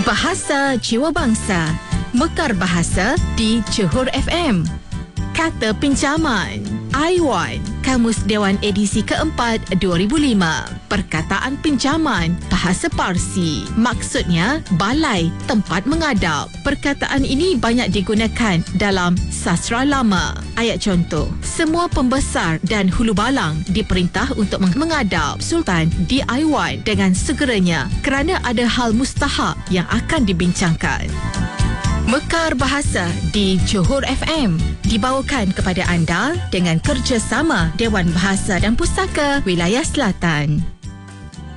Bahasa Jiwa Bangsa, Mekar Bahasa di Johor FM. Kata pinjaman, Aiwan, Kamus Dewan edisi keempat 2005. Perkataan pinjaman, bahasa Parsi. Maksudnya, balai, tempat mengadap. Perkataan ini banyak digunakan dalam sastra lama. Ayat contoh, semua pembesar dan hulu balang diperintah untuk mengadap Sultan di Aiwan dengan segeranya kerana ada hal mustahak yang akan dibincangkan. Mekar Bahasa di Johor FM dibawakan kepada anda dengan kerjasama Dewan Bahasa dan Pustaka Wilayah Selatan.